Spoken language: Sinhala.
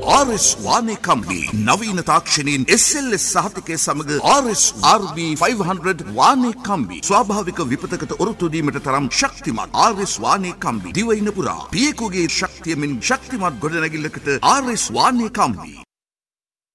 RS වානේ කම්බි නවීන තාක්ෂණයෙන් SLS සහතිකයේ සමග RS RB 500 වානේ කම්බි ස්වාභාවික විපතකට ඔරොත්තු දීමට තරම් ශක්තිමත් RS වානේ කම්බි දිවයින පුරා පියෙකුගේ ශක්තියමින් ශක්තිමත් ගොඩනැගිල්ලකට RS වානේ කම්බි